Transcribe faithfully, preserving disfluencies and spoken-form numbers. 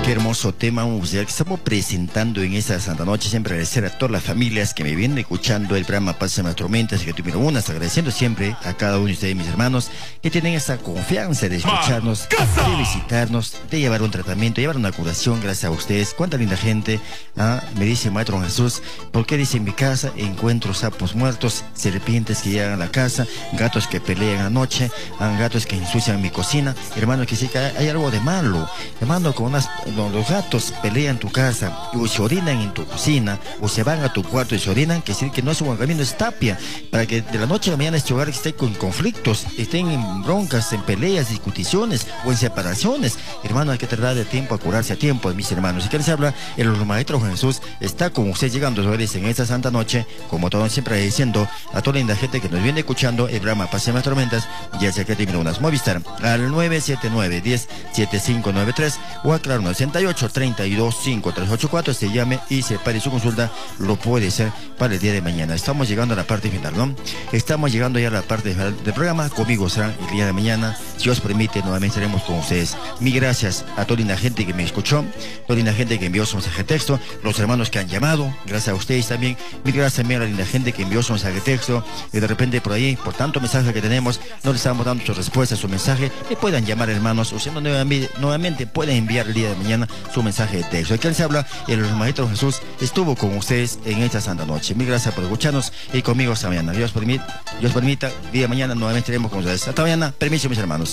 Qué hermoso tema musical que estamos presentando en esta Santa Noche. Siempre agradecer a todas las familias que me vienen escuchando el programa Pásame las Tormentas y que tuvieron unas, agradeciendo siempre a cada uno de ustedes, mis hermanos, que tienen esa confianza de escucharnos, de visitarnos, de llevar un tratamiento, llevar una curación gracias a ustedes. Cuánta linda gente, ¿ah? Me dice Maestro Jesús, ¿por qué dice en mi casa encuentro sapos muertos, serpientes que llegan a la casa, gatos que pelean anoche, ¿ah? Gatos que ensucian mi cocina? Hermano, que sí que hay algo de malo, hermano, con unas... los gatos pelean en tu casa o se orinan en tu cocina o se van a tu cuarto y se orinan, que decir que no es un buen camino, es tapia para que de la noche a la mañana este hogar esté con conflictos, estén en broncas, en peleas, discusiones o en separaciones. Hermano, hay que tratar de tiempo a curarse a tiempo, mis hermanos. Y que les habla el Maestro Jesús, está con usted llegando a los hogares en esta Santa Noche, como todo siempre diciendo a toda la linda gente que nos viene escuchando el programa Pásame las Tormentas, ya sea que termine unas Movistar al nueve siete nueve, diez, setenta y cinco noventa y tres o a claro sesenta y ocho, treinta y dos, cinco, tres ocho cuatro. Se llame y separe su consulta, lo puede hacer para el día de mañana. Estamos llegando a la parte final, ¿no? Estamos llegando ya a la parte final del programa. Conmigo serán el día de mañana, si os permite, nuevamente estaremos con ustedes. Mil gracias a toda la gente que me escuchó, toda la gente que envió su mensaje de texto, los hermanos que han llamado, gracias a ustedes también. Mil gracias también a la linda gente que envió su mensaje de texto, y de repente por ahí, por tanto mensaje que tenemos, no les estamos dando su respuesta, su mensaje, y puedan llamar, hermanos, o sea, nuevamente, nuevamente pueden enviar el día de mañana su mensaje de texto. Aquí les habla el Maestro Jesús, estuvo con ustedes en esta Santa Noche. Mil gracias por escucharnos y conmigo hasta mañana. Dios permita, Dios permita, día de mañana nuevamente estaremos con ustedes. Hasta mañana, permiso, mis hermanos.